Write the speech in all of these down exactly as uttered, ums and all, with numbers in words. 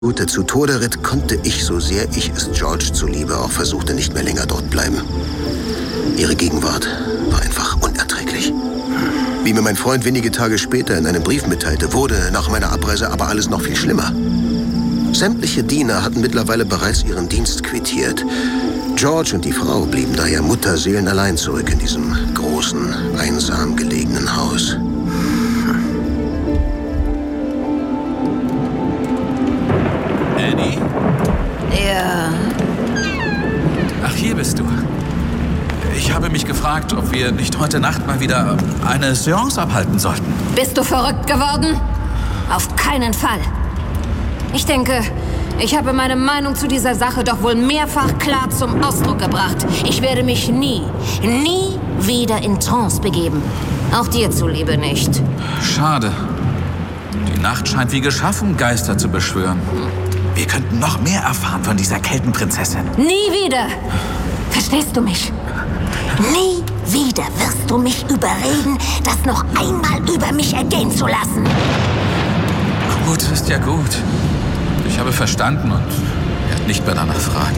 Gute zu Tode ritt, konnte ich, so sehr ich es George zuliebe auch versuchte, nicht mehr länger dort bleiben. Ihre Gegenwart war einfach unerträglich. Wie mir mein Freund wenige Tage später in einem Brief mitteilte, wurde nach meiner Abreise aber alles noch viel schlimmer. Sämtliche Diener hatten mittlerweile bereits ihren Dienst quittiert. George und die Frau blieben daher mutterseelenallein zurück in diesem großen, einsam gelegenen Haus. Annie? Ja. Ach, hier bist du. Ich habe mich gefragt, ob wir nicht heute Nacht mal wieder eine Seance abhalten sollten. Bist du verrückt geworden? Auf keinen Fall. Ich denke, ich habe meine Meinung zu dieser Sache doch wohl mehrfach klar zum Ausdruck gebracht. Ich werde mich nie, nie wieder in Trance begeben. Auch dir zuliebe nicht. Schade. Die Nacht scheint wie geschaffen, Geister zu beschwören. Wir könnten noch mehr erfahren von dieser Keltenprinzessin. Nie wieder! Verstehst du mich? Nie wieder wirst du mich überreden, das noch einmal über mich ergehen zu lassen. Gut, ist ja gut. Ich habe verstanden und werde nicht mehr danach fragen.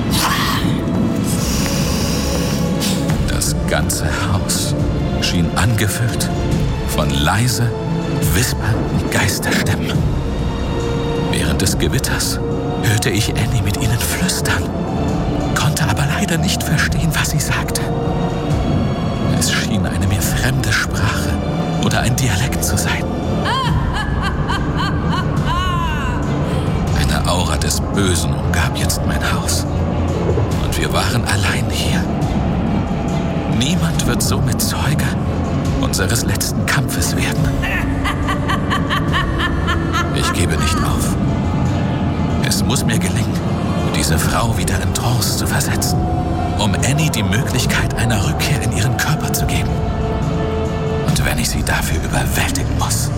Das ganze Haus schien angefüllt von leise, wispernden Geisterstimmen. Während des Gewitters hörte ich Annie mit ihnen flüstern, konnte aber leider nicht verstehen, was sie sagte. Es schien eine mir fremde Sprache oder ein Dialekt zu sein. Eine Aura des Bösen umgab jetzt mein Haus. Und wir waren allein hier. Niemand wird somit Zeuge unseres letzten Kampfes werden. Ich gebe nicht auf. Es muss mir gelingen, diese Frau wieder in Trance zu versetzen, um Annie die Möglichkeit einer Rückkehr in ihren Körper zu geben. Und wenn ich sie dafür überwältigen muss.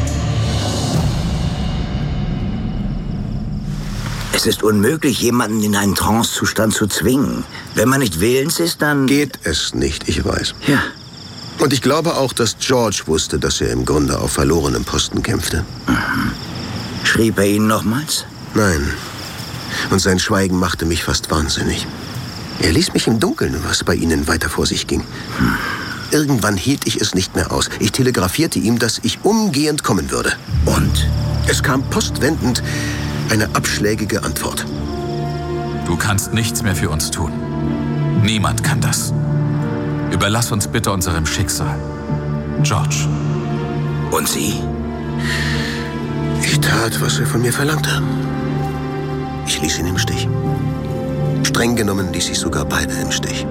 Es ist unmöglich, jemanden in einen Trancezustand zu zwingen. Wenn man nicht willens ist, dann... Geht es nicht, ich weiß. Ja. Und ich glaube auch, dass George wusste, dass er im Grunde auf verlorenem Posten kämpfte. Mhm. Schrieb er Ihnen nochmals? Nein. Und sein Schweigen machte mich fast wahnsinnig. Er ließ mich im Dunkeln, was bei Ihnen weiter vor sich ging. Hm. Irgendwann hielt ich es nicht mehr aus. Ich telegrafierte ihm, dass ich umgehend kommen würde. Und? Es kam postwendend eine abschlägige Antwort. Du kannst nichts mehr für uns tun. Niemand kann das. Überlass uns bitte unserem Schicksal. George. Und Sie? Ich tat, was er von mir verlangte. Ich ließ ihn im Stich. Streng genommen ließ ich sogar beide im Stich.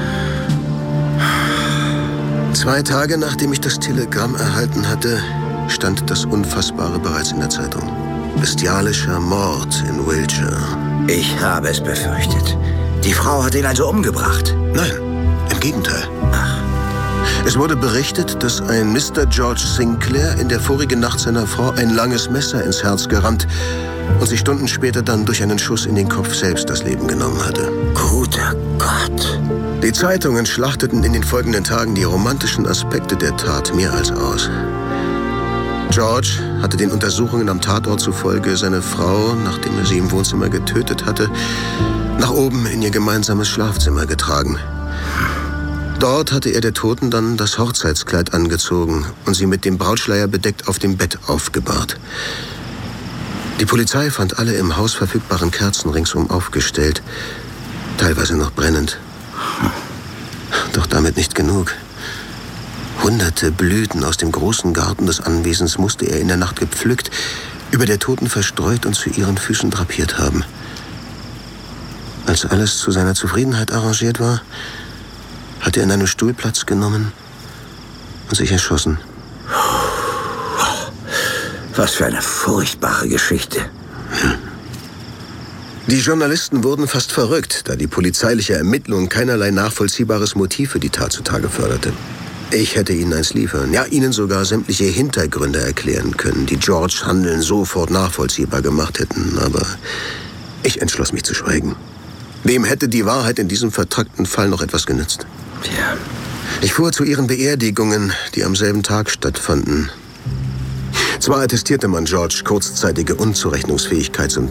Zwei Tage nachdem ich das Telegramm erhalten hatte, stand das Unfassbare bereits in der Zeitung. Bestialischer Mord in Wiltshire. Ich habe es befürchtet. Die Frau hat ihn also umgebracht. Nein, im Gegenteil. Ach. Es wurde berichtet, dass ein Mister George Sinclair in der vorigen Nacht seiner Frau ein langes Messer ins Herz gerammt und sich Stunden später dann durch einen Schuss in den Kopf selbst das Leben genommen hatte. Guter Gott. Die Zeitungen schlachteten in den folgenden Tagen die romantischen Aspekte der Tat mehr als aus. George hatte den Untersuchungen am Tatort zufolge seine Frau, nachdem er sie im Wohnzimmer getötet hatte, nach oben in ihr gemeinsames Schlafzimmer getragen. Dort hatte er der Toten dann das Hochzeitskleid angezogen und sie mit dem Brautschleier bedeckt auf dem Bett aufgebahrt. Die Polizei fand alle im Haus verfügbaren Kerzen ringsum aufgestellt, teilweise noch brennend. Doch damit nicht genug. Hunderte Blüten aus dem großen Garten des Anwesens musste er in der Nacht gepflückt, über der Toten verstreut und zu ihren Füßen drapiert haben. Als alles zu seiner Zufriedenheit arrangiert war, hat er in einem Stuhl Platz genommen und sich erschossen. Was für eine furchtbare Geschichte. Hm. Die Journalisten wurden fast verrückt, da die polizeiliche Ermittlung keinerlei nachvollziehbares Motiv für die Tat zutage förderte. Ich hätte ihnen eins liefern, ja, ihnen sogar sämtliche Hintergründe erklären können, die George Handeln sofort nachvollziehbar gemacht hätten, aber ich entschloss mich zu schweigen. Wem hätte die Wahrheit in diesem vertrackten Fall noch etwas genützt? Tja. Ich fuhr zu ihren Beerdigungen, die am selben Tag stattfanden. Zwar attestierte man George kurzzeitige Unzurechnungsfähigkeit zum